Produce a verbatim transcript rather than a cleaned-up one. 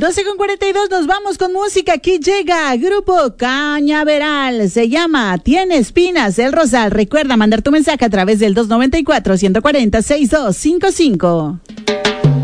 doce con cuarenta y dos, nos vamos con música. Aquí llega Grupo Cañaveral. Se llama Tiene Espinas el Rosal. Recuerda mandar tu mensaje a través del dos noventa y cuatro, ciento cuarenta, sesenta y dos cincuenta y cinco.